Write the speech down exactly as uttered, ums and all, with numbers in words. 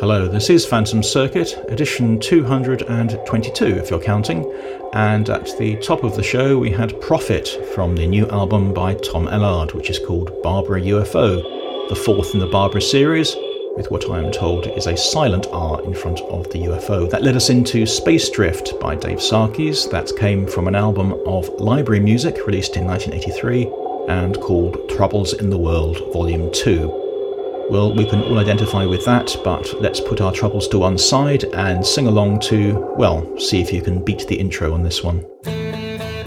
Hello, this is Phantom Circuit, edition two hundred twenty-two if you're counting, and at the top of the show we had Prophet from the new album by Tom Ellard, which is called Barbara U F O, the fourth in the Barbara series, with what I am told is a silent R in front of the U F O. That led us into Space Drift by Dave Sarkis. That came from an album of library music released in nineteen eighty-three and called Troubles in the World Volume two. Well, we can all identify with that, but let's put our troubles to one side and sing along to, well, see if you can beat the intro on this one.